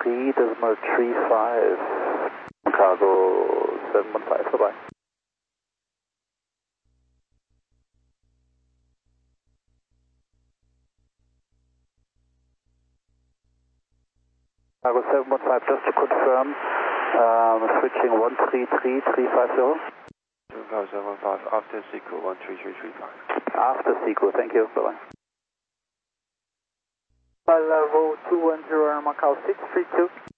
13.35, cargo 715, bye-bye. Cargo 715, just to confirm, switching 133350. Cargo 715, after SECO 13335. After SECO, thank you, bye-bye. Level 210 Macau 632.